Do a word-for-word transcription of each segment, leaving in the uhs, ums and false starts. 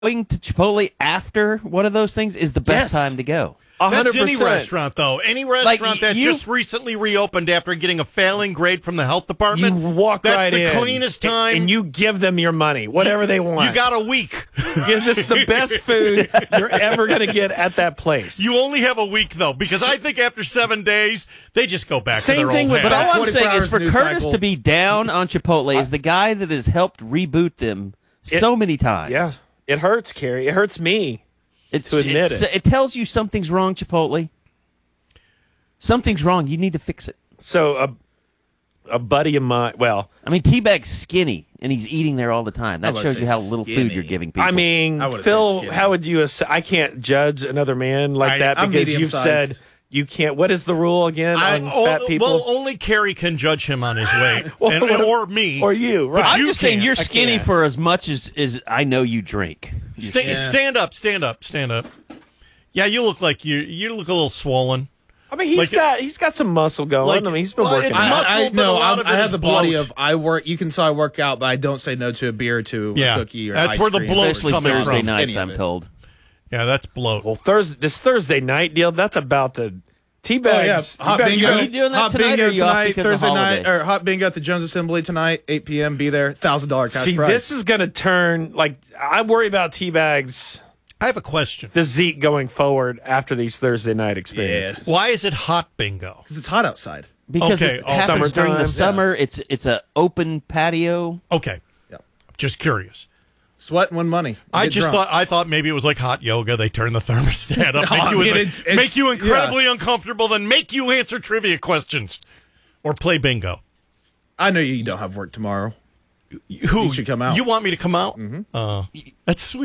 going to Chipotle after one of those things is the best Yes. time to go. one hundred That's percent. any restaurant, though. Any restaurant that you- just recently reopened after getting a failing grade from the health department. You walk That's right the in. cleanest time. And you give them your money, whatever they want. You got a week. Because it's the best food you're ever going to get at that place. You only have a week, though, because I think after seven days, they just go back Same to their thing old with- habits. But all I'm twenty-four saying is hours for news Curtis cycle. to be down on Chipotle is the guy that has helped reboot them so many times. Yeah. It hurts, Carrie. It hurts me. It's, To admit it's- it. It tells you something's wrong, Chipotle. Something's wrong. You need to fix it. So a a buddy of mine, well, I mean, Teabag's skinny, and he's eating there all the time. That wouldn't shows say you how little food skinny. you're giving people. I mean, I wouldn't say Phil, skinny. how would you ass- I can't judge another man like I- that I'm because you've medium-sized. said you can't. What is the rule again I, on oh, fat people? well, only Carrie can judge him on his weight, Well, and, and- or me, or you, right? I'm you just saying can't. you're I skinny can't. for as much as, as I know you drink. Sta- Yeah. Stand up, stand up, stand up. Yeah, you look like you. You look a little swollen. I mean, he's like- got he's got some muscle going. like- I mean, he's been well, working. it's out. muscle, I, I, but a no, lot I'm- of it I is have the body bloat. of I work. You can say I work out, but I don't say no to a beer, to Yeah, a cookie, or that's ice where the cream. bloat's Especially coming Thursday from. nights, Any of I'm it. told. Yeah, that's bloat. Well, Thursday, this Thursday night deal, that's about to teabags. Oh, yeah, hot you bingo. better- Are you doing that hot tonight, bingo or are you off tonight, because of Thursday night, holiday? or hot bingo at the Jones Assembly tonight, eight p.m. Be there, thousand dollar cash See, prize. this is going to turn like I worry about teabags I have a question. physique going forward after these Thursday night experiences. Why is it hot bingo? because it's hot outside. Because Okay, it oh. happens during the Summertime. summer. It's it's a open patio. Okay, Yeah, just curious. sweat and win money. I Get just drunk. thought I thought maybe it was like hot yoga. They turn the thermostat up, No, make, I you, mean, like- it's- it's- make you incredibly uncomfortable, then make you answer trivia questions or play bingo. I know you don't have work tomorrow. Who You should come out. You want me to come out? Mm-hmm. Uh, that's sweet.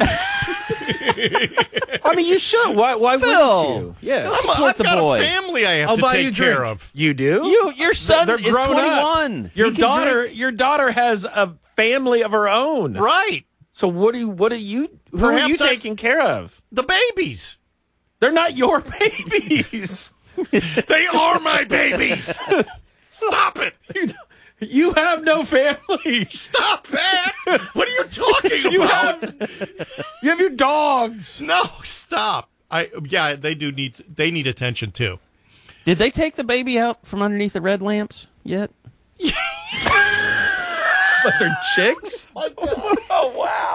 I mean, you should. Why? Why Phil, wouldn't you? Yes, come I'm, Support I've the got boy. a family I have I'll to buy take you a care drink. of. you do. You your son They're is grown twenty-one. up. Your He can daughter, drink. your daughter has a family of her own. Right, So what do you, what are you? Who are you Perhaps I- taking care of? the babies. They're not your babies. They are my babies. Stop it. you, you have no family. Stop that. What are you talking You about? have you have your dogs. No, stop. I yeah, they do need they need attention too. Did they take the baby out from underneath the red lamps yet? But they're chicks. Oh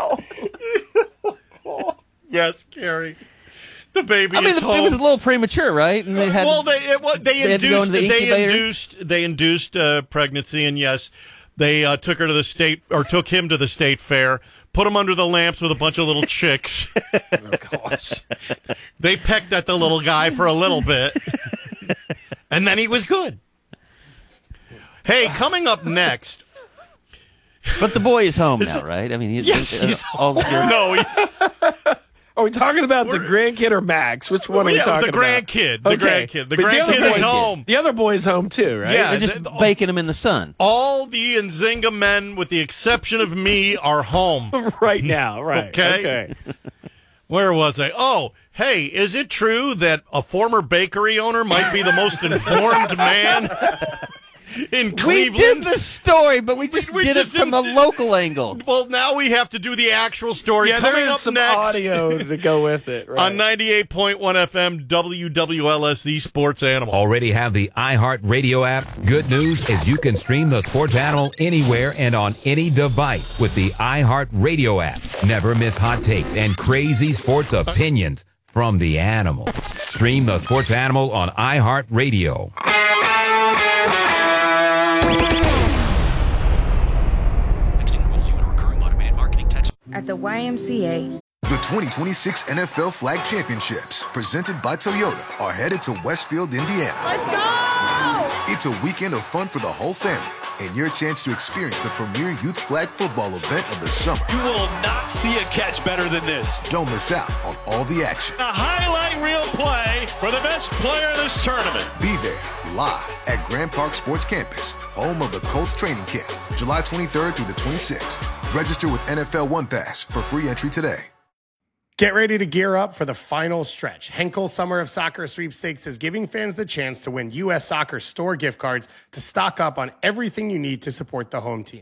wow. Yes, Carrie. The baby I mean, is the, home. it was a little premature, right? And they had well, they it, what, they, they had to go induced into the they incubator? induced they induced uh, pregnancy, and yes, they uh, took her to the state or took him to the state fair, put him under the lamps with a bunch of little chicks. Oh gosh. They pecked at the little guy for a little bit, and then he was good. Hey, coming up next. But the boy is home now, right? I mean, he's, Yes, uh, he's all the- No, he's Are we talking about the grandkid or Max? Which one are we yeah, talking the about? grandkid. The Okay. grandkid. The But other grandkid is boy's- home. The other boy's home too, right? Yeah. They're just the- baking him in the sun. All the Nzinga men, with the exception of me, are home. Right now, right. Okay. Okay. Where was I? Oh, hey, is it true that a former bakery owner might be the most informed man in We Cleveland? did the story, but we just we did just it from didn't- a local angle. Well, now we have to do the actual story. Yeah, Coming there is up some next audio to go with it. Right? on ninety-eight point one F M W W L S, the Sports Animal. Already have the iHeartRadio app? Good news is you can stream the Sports Animal anywhere and on any device with the iHeartRadio app. Never miss hot takes and crazy sports opinions from the animal. Stream the Sports Animal on iHeartRadio. At the Y M C A, The twenty twenty-six N F L Flag Championships, presented by Toyota, are headed to Westfield, Indiana. Let's go! It's a weekend of fun for the whole family and your chance to experience the premier youth flag football event of the summer. You will not see a catch better than this. Don't miss out on all the action. A highlight reel play for the best player in this tournament. Be there live at Grand Park Sports Campus, home of the Colts training camp, July twenty-third through the twenty-sixth. Register with N F L One Pass for free entry today. Get ready to gear up for the final stretch. Henkel Summer of Soccer Sweepstakes is giving fans the chance to win U S Soccer store gift cards to stock up on everything you need to support the home team.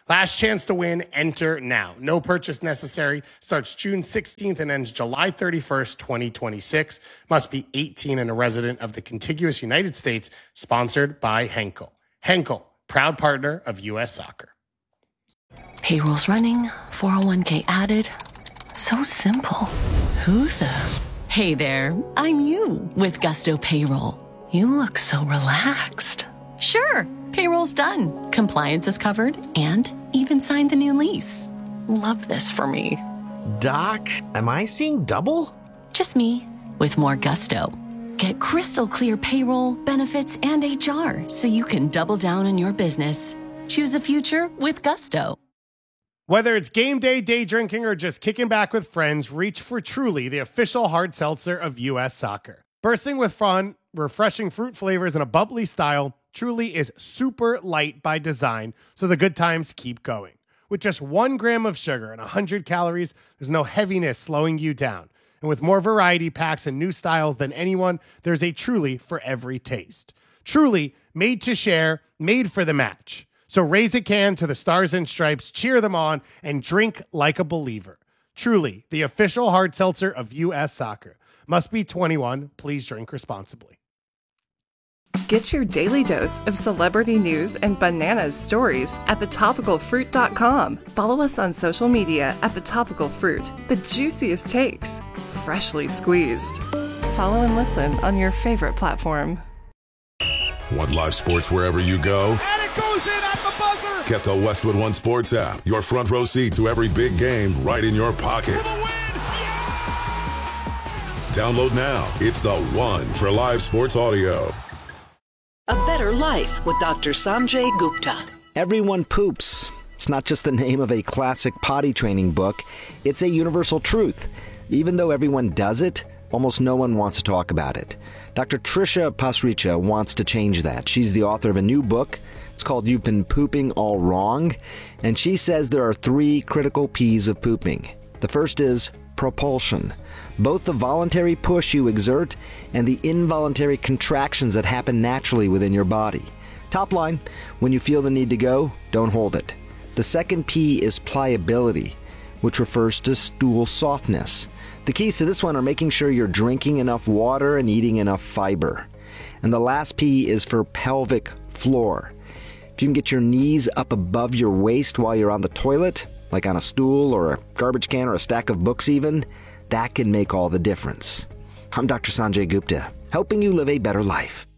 Last chance to win, enter now. No purchase necessary. Starts June sixteenth and ends July thirty-first, twenty twenty-six. Must be eighteen and a resident of the contiguous United States. Sponsored by Henkel. Henkel, proud partner of U S Soccer. Payroll's running, four oh one k added. So simple. Who the? Hey there, I'm you with Gusto Payroll. You look so relaxed. Sure, payroll's done. Compliance is covered and even signed the new lease. Love this for me. Doc, am I seeing double? Just me with more gusto. Get crystal clear payroll, benefits, and H R so you can double down on your business. Choose a future with Gusto. Whether it's game day, day drinking, or just kicking back with friends, reach for Truly, the official hard seltzer of U S Soccer. Bursting with fun, refreshing fruit flavors, and a bubbly style, Truly is super light by design, so the good times keep going. With just one gram of sugar and one hundred calories, there's no heaviness slowing you down. And with more variety packs and new styles than anyone, there's a Truly for every taste. Truly, made to share, made for the match. So raise a can to the Stars and Stripes, cheer them on, and drink like a believer. Truly, the official hard seltzer of U S Soccer. Must be twenty-one. Please drink responsibly. Get your daily dose of celebrity news and bananas stories at the topical fruit dot com. Follow us on social media at The Topical Fruit. The juiciest takes, freshly squeezed. Follow and listen on your favorite platform. Want live sports wherever you go? And it goes in at the buzzer! Get the Westwood One Sports app. Your front row seat to every big game right in your pocket. Download now. It's the one for live sports audio. A Better Life with Doctor Sanjay Gupta. Everyone poops. It's not just the name of a classic potty training book. It's a universal truth. Even though everyone does it, almost no one wants to talk about it. Doctor Trisha Pasricha wants to change that. She's the author of a new book. It's called You've Been Pooping All Wrong. And she says there are three critical P's of pooping. The first is propulsion. Both the voluntary push you exert and the involuntary contractions that happen naturally within your body. Top line, when you feel the need to go, don't hold it. The second P is pliability, which refers to stool softness. The keys to this one are making sure you're drinking enough water and eating enough fiber. And the last P is for pelvic floor. If you can get your knees up above your waist while you're on the toilet, like on a stool or a garbage can or a stack of books even, that can make all the difference. I'm Doctor Sanjay Gupta, helping you live a better life.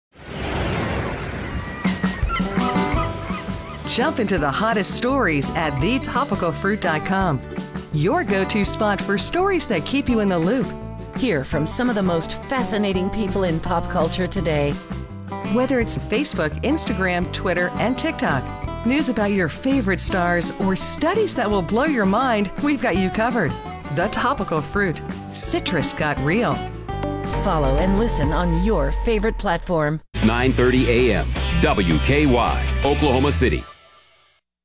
Jump into the hottest stories at the topical fruit dot com. Your go-to spot for stories that keep you in the loop. Hear from some of the most fascinating people in pop culture today. Whether it's Facebook, Instagram, Twitter, and TikTok, news about your favorite stars, or studies that will blow your mind, we've got you covered. The Topical Fruit. Citrus got real. Follow and listen on your favorite platform. nine thirty a.m. W K Y, Oklahoma City.